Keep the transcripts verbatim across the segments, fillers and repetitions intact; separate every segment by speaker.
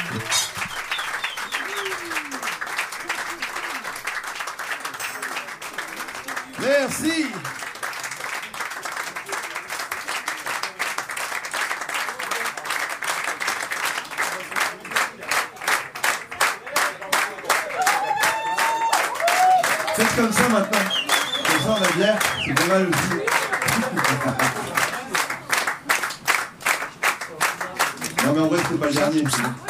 Speaker 1: Merci. Faites comme ça maintenant. Comme ça on a bien. C'est pas mal aussi. Non mais en vrai c'est pas le dernier.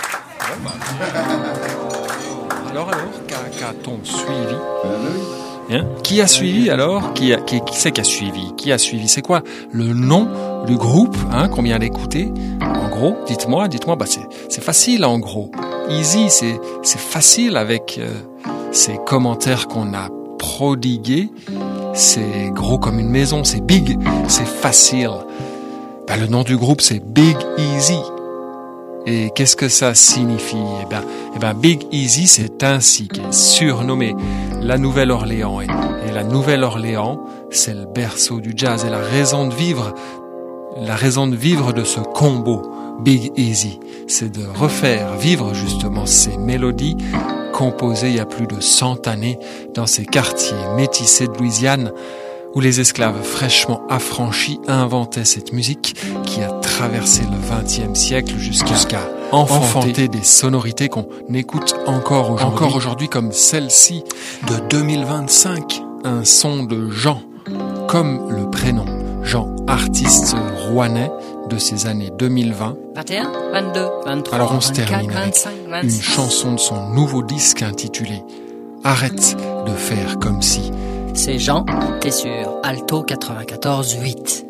Speaker 2: Alors alors, qu'a- qu'a-t-on suivi?
Speaker 1: Ah bah oui.
Speaker 2: Hein? Qui a suivi alors? Qui, a, qui, qui c'est qui a suivi? Qui a suivi? C'est quoi le nom du groupe hein, qu'on vient d'écouter? En gros, dites-moi, dites-moi. Bah c'est, c'est facile en gros. Easy, c'est, c'est facile avec euh, ces commentaires qu'on a prodigués. C'est gros comme une maison. C'est big, c'est facile. Bah, le nom du groupe c'est Big Easy. Et qu'est-ce que ça signifie? Eh ben, eh ben, Big Easy, c'est ainsi qu'est surnommé la Nouvelle-Orléans. Et, et la Nouvelle-Orléans, c'est le berceau du jazz et la raison de vivre, la raison de vivre de ce combo Big Easy, c'est de refaire vivre justement ces mélodies composées il y a plus de cent années dans ces quartiers métissés de Louisiane, où les esclaves fraîchement affranchis inventaient cette musique qui a traversé le vingtième siècle jusqu'à, jusqu'à enfanter. enfanter des sonorités qu'on écoute encore aujourd'hui, encore aujourd'hui comme celle-ci de deux mille vingt-cinq, un son de Jean, comme le prénom Jean, artiste rouennais de ces années deux mille vingt.
Speaker 3: vingt et un, vingt-deux, vingt-trois,
Speaker 2: Alors on se
Speaker 3: vingt-quatre,
Speaker 2: termine avec
Speaker 3: vingt-cinq, vingt-six.
Speaker 2: une chanson de son nouveau disque intitulé Arrête de faire comme si.
Speaker 3: C'est Jean, t'es sur Alto quatre-vingt-quatorze huit.